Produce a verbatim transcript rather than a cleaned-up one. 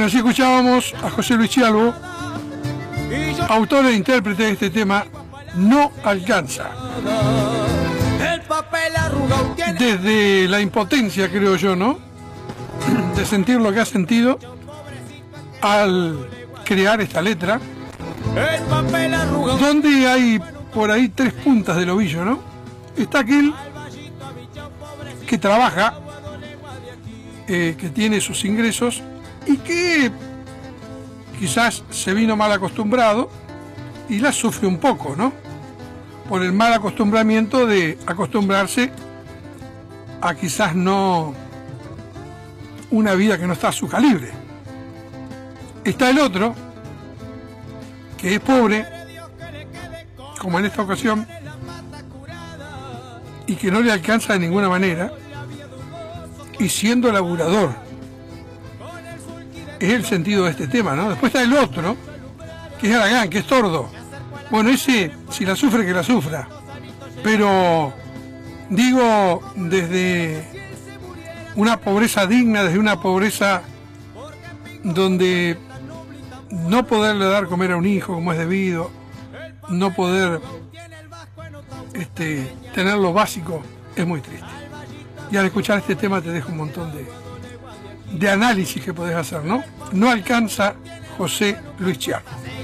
Así escuchábamos a José Luis Chialvo, autor e intérprete de este tema, No Alcanza. Desde la impotencia, creo yo, ¿no? De sentir lo que ha sentido al crear esta letra, donde hay por ahí tres puntas del ovillo, ¿no? Está aquel que trabaja, eh, que tiene sus ingresos y que quizás se vino mal acostumbrado y la sufre un poco, ¿no? Por el mal acostumbramiento de acostumbrarse a quizás no una vida que no está a su calibre. Está el otro, que es pobre, como en esta ocasión, y que no le alcanza de ninguna manera, y siendo laburador. Es el sentido de este tema, ¿no? Después está el otro, que es Aragán, que es tordo. Bueno, ese, si la sufre, que la sufra. Pero, digo, desde una pobreza digna, desde una pobreza donde no poderle dar comer a un hijo como es debido, no poder este, tener lo básico, es muy triste. Y al escuchar este tema te dejo un montón de, de análisis que podés hacer, ¿no? No alcanza José Luis Chialvo.